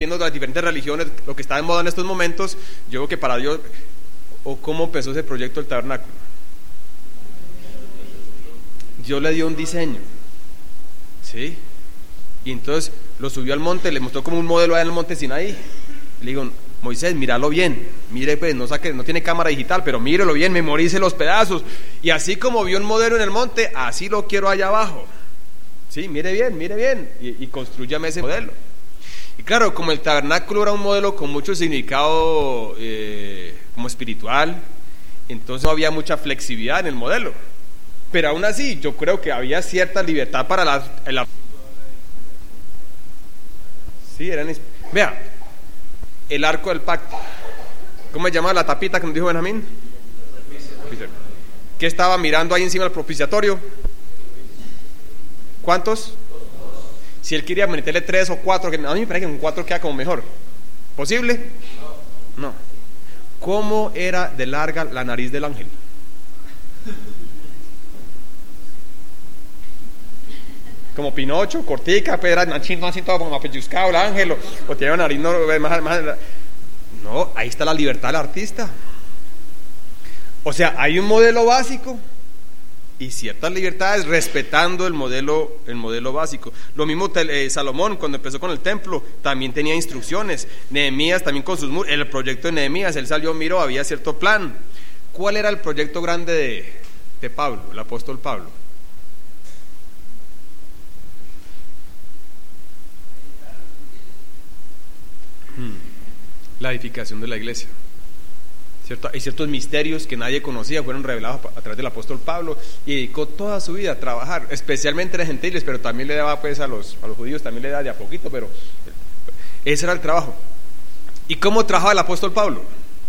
viendo las diferentes religiones, lo que está de moda en estos momentos, yo creo que para Dios, o cómo empezó ese proyecto del tabernáculo. Dios le dio un diseño, ¿sí? Y entonces lo subió al monte, le mostró como un modelo allá en el monte Sinaí. Le digo, Moisés, míralo bien, mire pues, no tiene cámara digital, pero mírelo bien, memorice los pedazos. Y así como vio un modelo en el monte, así lo quiero allá abajo. Sí, mire bien, y construyame ese modelo. Y claro, como el tabernáculo era un modelo con mucho significado como espiritual, entonces no había mucha flexibilidad en el modelo. Pero aún así, yo creo que había cierta libertad para la sí, vea, el arco del pacto. ¿Cómo se llama la tapita que nos dijo Benjamín? ¿Qué estaba mirando ahí encima del propiciatorio? ¿Cuántos? Si él quería meterle 3 o 4, que a mí me parece que con 4 queda como mejor. ¿Posible? No. ¿Cómo era de larga la nariz del ángel? Como Pinocho, cortica, pedra, nachito, así todo como apelluzcado el ángel, o tiene una nariz no, ahí está la libertad del artista. O sea, hay un modelo básico y ciertas libertades respetando el modelo básico. Lo mismo Salomón cuando empezó con el templo también tenía instrucciones. Nehemías también con sus muros. El proyecto de Nehemías, él salió, miró, había cierto plan. ¿Cuál era el proyecto grande de Pablo, el apóstol Pablo? La edificación de la iglesia. ¿Cierto? Hay ciertos misterios que nadie conocía, fueron revelados a través del apóstol Pablo, y dedicó toda su vida a trabajar, especialmente a los gentiles, pero también le daba pues a los judíos, también le daba de a poquito, pero ese era el trabajo. ¿Y cómo trabajaba el apóstol Pablo?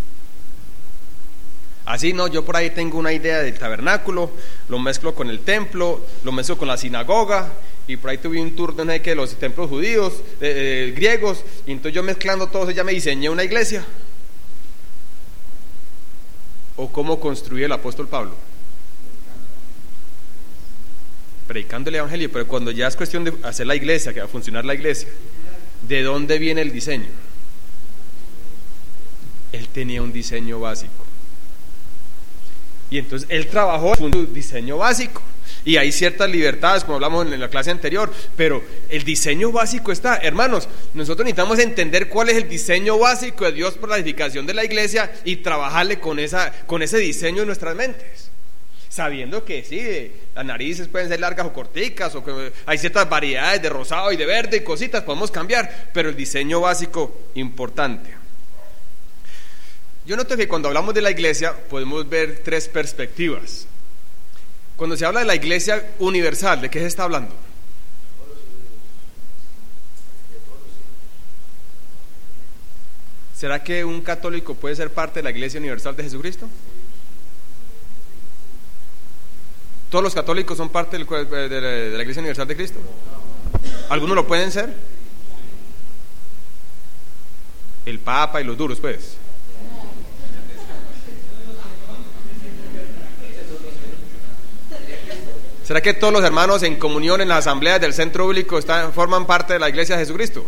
Así, no, yo por ahí tengo una idea del tabernáculo, lo mezclo con el templo, lo mezclo con la sinagoga, y por ahí tuve un tour de los templos judíos, griegos, y entonces yo mezclando todo eso ya me diseñé una iglesia. ¿O cómo construye el apóstol Pablo? Predicando el evangelio. Pero cuando ya es cuestión de hacer la iglesia, que va a funcionar la iglesia, ¿de dónde viene el diseño? Él tenía un diseño básico, y entonces él trabajó en un diseño básico. Y hay ciertas libertades, como hablamos en la clase anterior, pero el diseño básico está. Hermanos, nosotros necesitamos entender cuál es el diseño básico de Dios para la edificación de la iglesia y trabajarle con ese diseño en nuestras mentes, sabiendo que sí, las narices pueden ser largas o corticas, o que hay ciertas variedades de rosado y de verde y cositas, podemos cambiar, pero el diseño básico, importante. Yo noto que cuando hablamos de la iglesia podemos ver 3 perspectivas. Cuando se habla de la iglesia universal, ¿de qué se está hablando? ¿Será que un católico puede ser parte de la iglesia universal de Jesucristo? ¿Todos los católicos son parte de la iglesia universal de Cristo? ¿Algunos lo pueden ser? El Papa y los duros, pues. ¿Será que todos los hermanos en comunión en las asambleas del centro bíblico forman parte de la iglesia de Jesucristo?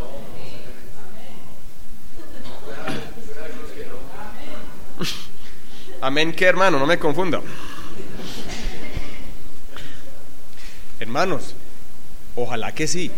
Amén, ¿qué, hermano? No me confunda. Hermanos, ojalá que sí,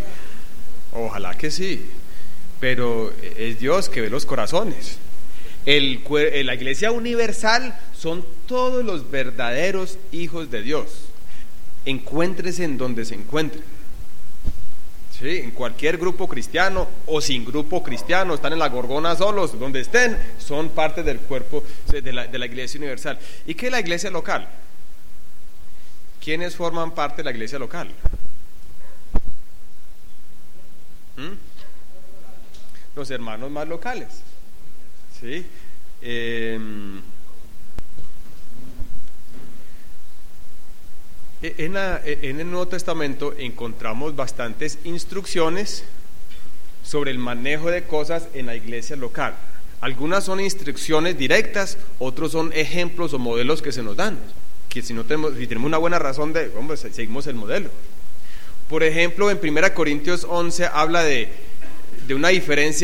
pero es Dios que ve los corazones. La iglesia universal son todos los verdaderos hijos de Dios. Encuéntrese en donde se encuentren, ¿sí? En cualquier grupo cristiano o sin grupo cristiano, están en la Gorgona solos, donde estén, son parte del cuerpo de la iglesia universal. ¿Y qué es la iglesia local? ¿Quiénes forman parte de la iglesia local? Los hermanos más locales, ¿sí? En el Nuevo Testamento encontramos bastantes instrucciones sobre el manejo de cosas en la iglesia local. Algunas son instrucciones directas, otros son ejemplos o modelos que se nos dan, que si tenemos una buena razón seguimos el modelo. Por ejemplo, en 1 Corintios 11 habla de una diferencia